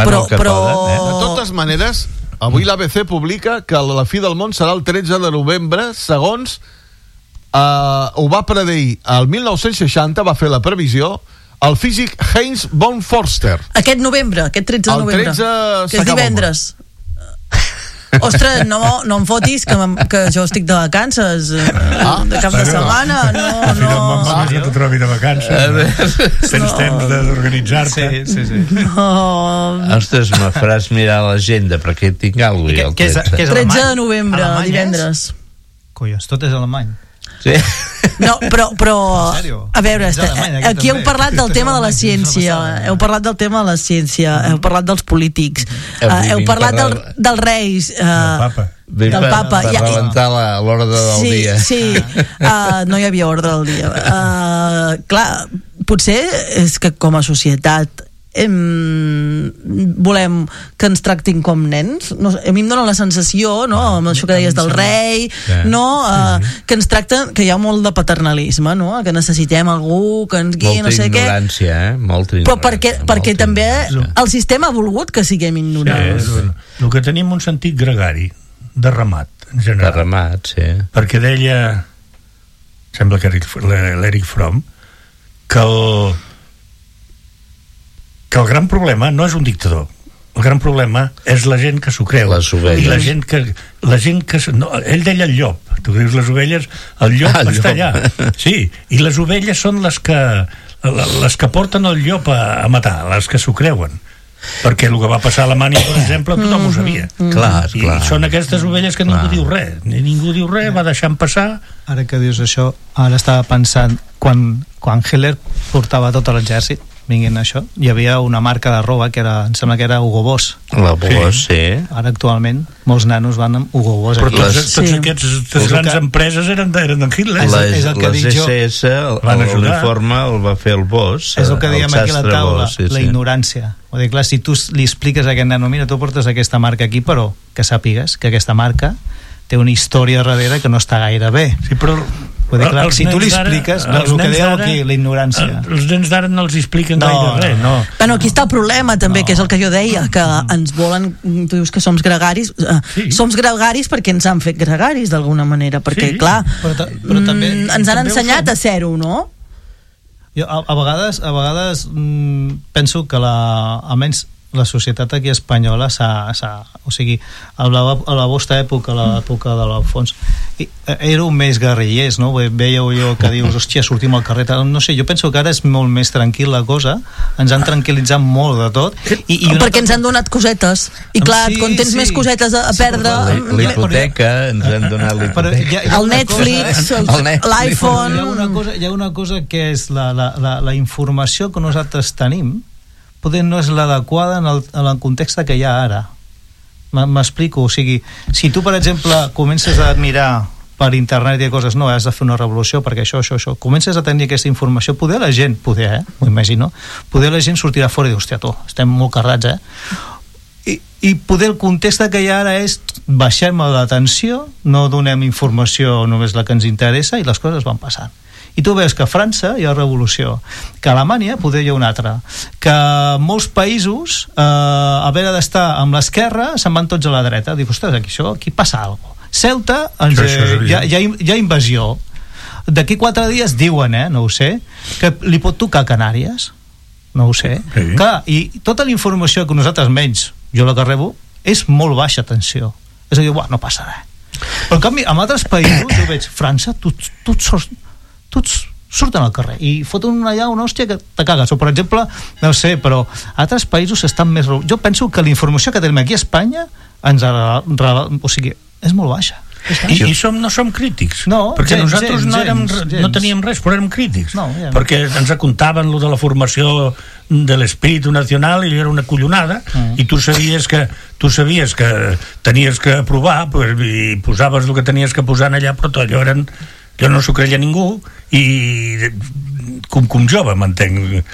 fan el que poden. De totes maneres, avui l'ABC publica que la fi del món serà el 13 de novembre, segons ho va predir el 1960, va fer la previsió el físic Heinz von Forster. Aquest 13 de novembre. El 13 que és divendres. Ostres, no em fotis que jo estic de vacances de cap de setmana. No que t'ho trobi de vacances. Tens temps d'organitzar-te. Sí. Ostres, me faràs mirar l'agenda perquè tinc alguna cosa. 13 de novembre, divendres. Collons, tot és alemany. Sí. No, però a veure, aquí heu parlat del tema de la ciència, heu parlat del tema de la ciència, heu parlat dels polítics, heu parlat dels reis, del papa, per rebentar l'ordre del dia. Sí, no hi havia ordre del dia. Clar, potser és que com a societat volem que ens tractin com nens, no, a mi em dóna la sensació, no, amb això que deies del rei, no, que ens tracten, que hi ha molt de paternalisme, no, que necessitem algú que ens guiï, no sé què. Molta ignorància, molta ignorància. Però perquè també el sistema ha volgut que siguem ignorants. El que tenim un sentit gregari, de ramat, en general. De ramat, sí. Perquè deia, sembla que l'Eric Fromm, que el gran problema no és un dictador, el gran problema és la gent que s'ho creu, i la gent que no, ell deia el llop, tu dius les ovelles, el llop està allà, sí, i les ovelles són les que porten el llop a matar, les que s'ho creuen, perquè el que va passar a Alemanya, per exemple, tothom ho sabia. Clar. I són aquestes ovelles que ningú diu res, va deixant passar. Ara que dius això, ara estava pensant quan Hitler portava tot l'exèrcit vinguin això, hi havia una marca de roba que em sembla que era Hugo Boss. La Boss, sí. Ara actualment molts nanos van amb Hugo Boss. Però tots aquestes grans empreses eren d'en Hitler. Les SS, l'uniforme el va fer el Boss. És el que dèiem aquí a la taula, la ignorància. Vull dir, clar, si tu li expliques a aquest nano, mira, tu portes aquesta marca aquí, però que sàpigues que aquesta marca té una història darrere que no està gaire bé. Sí, però clar, si tu li expliques el que dèieu aquí, la ignorància, els nens d'ara no els expliquen gaire res. Bueno, aquí està el problema també, que és el que jo deia, que ens volen, tu dius que som gregaris, som gregaris perquè ens han fet gregaris d'alguna manera, perquè clar, però també ens han ensenyat a ser-ho, no? Jo a vegades penso que almenys la societat aquí espanyola o sigui, a la vostra època, a l'època de l'Alfons, éreu més guerrillers, no? Veieu jo que dius, hòstia, sortim al carrer, no sé, jo penso que ara és molt més tranquil la cosa, ens han tranquil·litzat molt de tot, perquè ens han donat cosetes, i clar, quan tens més cosetes a perdre, l'hipoteca, ens han donat l'hipoteca, el Netflix, l'iPhone. Hi ha una cosa que és la informació que nosaltres tenim, poder no és l'adequada en el context que hi ha ara. M'explico, o sigui, si tu, per exemple, comences a mirar per internet i coses, no, has de fer una revolució perquè això, comences a tenir aquesta informació, poder la gent, m'ho imagino, poder la gent sortirà fora i dir, hòstia, tu, estem molt carrats, i poder el context que hi ha ara és baixem la tensió, no donem informació només la que ens interessa i les coses van passant. I tu veus que a França hi ha revolució, que a Alemanya poder hi ha una altra, que molts països a veure d'estar amb l'esquerra se'n van tots a la dreta. Dic, ostres, aquí passa alguna cosa. Ceuta hi ha invasió. D'aquí 4 dies diuen, no ho sé, que li pot tocar Canàries, no ho sé. Clar, i tota la informació que nosaltres menys, jo la que rebo, és molt baixa tensió. És a dir, no passa res. Però en canvi, en altres països, jo veig França, tots surten al carrer i foten allà una hòstia que te cagues, o per exemple, no sé, però altres països estan més... Jo penso que la informació que tenim aquí a Espanya o sigui, és molt baixa. I no som crítics, perquè nosaltres no teníem res, però érem crítics, perquè ens contaven lo de la formació de l'espíritu nacional i era una collonada, i tu sabies que tenies que aprovar i posaves el que tenies que posar allà, però allò eren... Jo no s'ho creia ningú i com jove m'entenc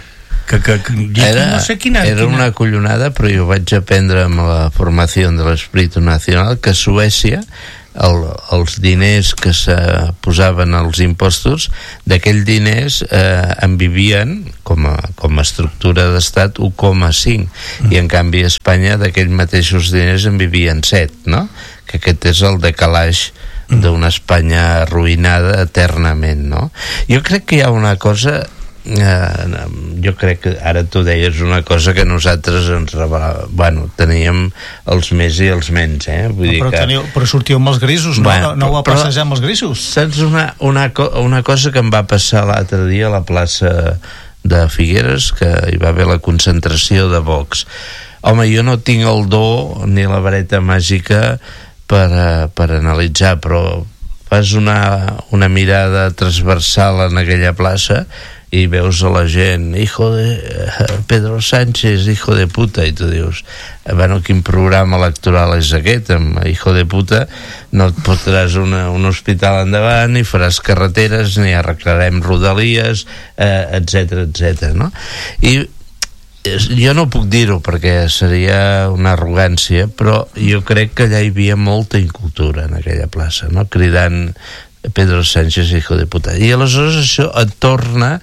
era una collonada, però jo vaig aprendre amb la formació de l'Espíritu Nacional que Suècia els diners que se posaven als impostos, d'aquells diners en vivien com a estructura d'estat 1,5 i en canvi a Espanya d'aquells mateixos diners en vivien 7, no? Que aquest és el decalaix d'una Espanya arruïnada eternament, no? Jo crec que hi ha una cosa, jo crec que ara tu deies una cosa que nosaltres ens revelava, teníem els més i els menys, vull dir que... Però sortíeu amb els grisos, no? No ho va passejar amb els grisos? Saps una cosa que em va passar l'altre dia a la plaça de Figueres, que hi va haver la concentració de Vox. Home, jo no tinc el do ni la vareta màgica per analitzar, però fas una mirada transversal en aquella plaça i veus a la gent, hijo de Pedro Sánchez, hijo de puta, i tu dius, quin programa electoral és aquest? Amb hijo de puta no et fotràs un hospital endavant, ni faràs carreteres, ni arreglarem rodalies, etc, no? I jo no puc dir-ho perquè seria una arrogància, però jo crec que allà hi havia molta incultura en aquella plaça, no? Cridant Pedro Sánchez, hijo de puta. I aleshores això et torna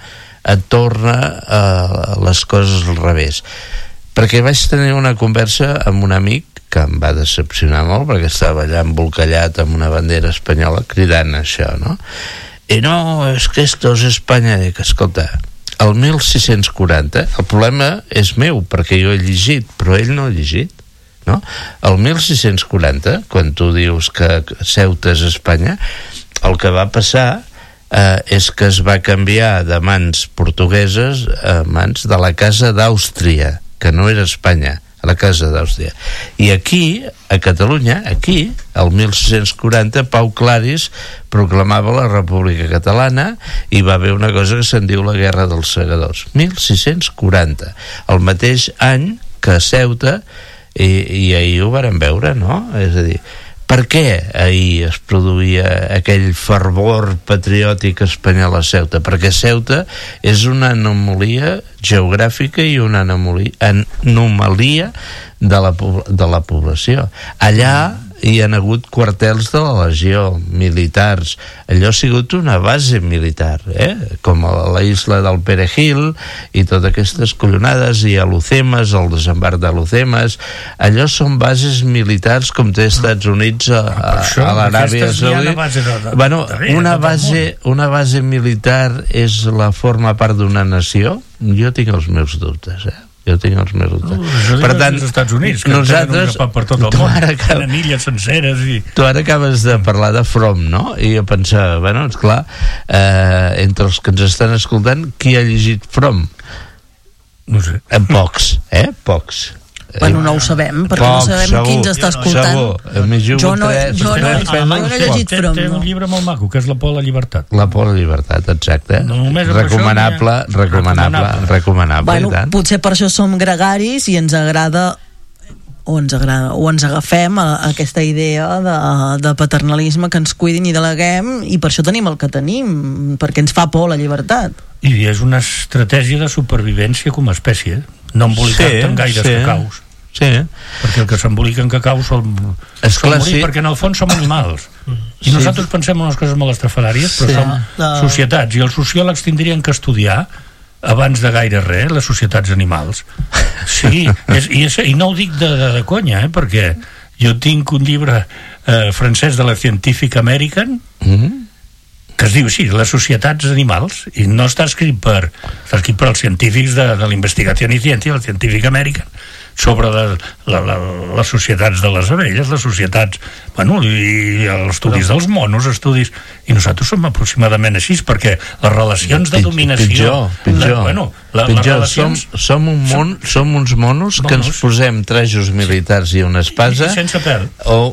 les coses al revés. Perquè vaig tenir una conversa amb un amic que em va decepcionar molt perquè estava allà embolcallat amb una bandera espanyola cridant això, no? I no, és que esto es Espanya. Dic, escolta, el 1640, el problema és meu perquè jo he llegit, però ell no ha llegit, no? El 1640, quan tu dius que Ceuta és Espanya, el que va passar és que es va canviar de mans portugueses a mans de la Casa d'Àustria, que no era Espanya, a la Casa d'Àustria. I aquí, a Catalunya, aquí, el 1640, Pau Claris proclamava la República Catalana i va haver una cosa que se'n diu la Guerra dels Segadors. 1640, el mateix any que a Ceuta, i ahir ho vàrem veure, no? És a dir, per què ahir es produïa aquell fervor patriòtic espanyol a Ceuta? Perquè Ceuta és una anomalia geogràfica i una anomalia de la població. Allà hi han hagut quartels de la legió, militars. Allò ha sigut una base militar, com la isla del Perejil i totes aquestes collonades, i a Lucemes, el desembarc de Lucemes. Allò són bases militars com té Estats Units a l'Aràbia Saudita. Una base militar forma part d'una nació? Jo tinc els meus dubtes, Per tant, els Estats Units, que nosaltres, per tot el món, tenen illes senceres tu ara acabes de parlar de Fromm, no? I jo pensava, esclar, entre els que ens estan escoltant, qui ha llegit Fromm? No sé. Pocs, pocs. No ho sabem, perquè no sabem qui ens està escoltant. Jo no he llegit Fromm. Té un llibre molt maco, que és La por a la llibertat. La por a la llibertat, exacte. Recomanable. Potser per això som gregaris i ens agrada o ens agafem a aquesta idea de paternalisme, que ens cuidin i deleguem, i per això tenim el que tenim, perquè ens fa por la llibertat. I és una estratègia de supervivència com a espècie, no embolicar-te en gaires cacaus. Sí. Perquè el que s'embolica en cacau sol morir, perquè en el fons som animals. I nosaltres pensem en unes coses molt estrafalàries, però som societats, i els sociòlegs tindrien que estudiar abans de gaire res les societats animals. Sí, i no ho dic de conya, perquè jo tinc un llibre francès de la Scientific American que es diu així, les societats animals, i no està escrit per els científics de la investigació i ciència, el Scientific American, sobre les societats de les abelles, les societats, i els estudis dels monos, i nosaltres som aproximadament així, perquè les relacions de dominació... Pitjor, som uns monos que ens posem trajos militars i una espasa... I sense pèl.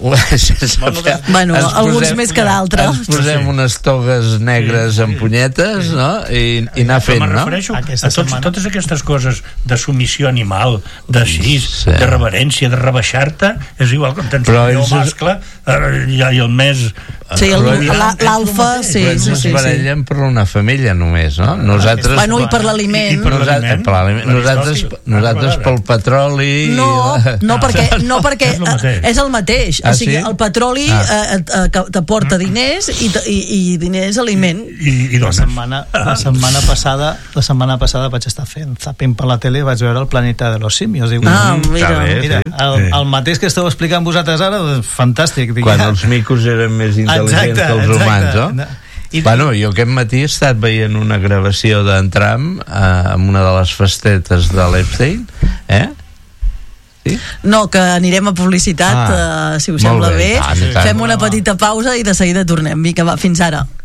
Alguns més que d'altres. Ens posem unes togues negres amb punyetes, no? I anar fent, no? Me'n refereixo a totes aquestes coses de submissió animal, d'així, miquis de reverència, de rebaixar-te, és igual com tens el mascle i el més... Sí, l'alfa, sí. Es barallen per una família només, no? Nosaltres... Bueno, i per l'aliment. Nosaltres pel petroli... No, perquè és el mateix. O sigui, el petroli t'aporta diners i diners aliment. La setmana passada vaig estar fent zapping per la tele i vaig veure el planeta de los simios. Mira, el mateix que esteu explicant vosaltres ara, fantàstic. Quan els micos eren més intel·ligents que els humans, no? Bueno, jo aquest matí he estat veient una gravació d'en Trump amb una de les festetes de l'Epstein, Sí? No, que anirem a publicitat, si us sembla bé. Fem una petita pausa i de seguida tornem. Vinga, va, fins ara.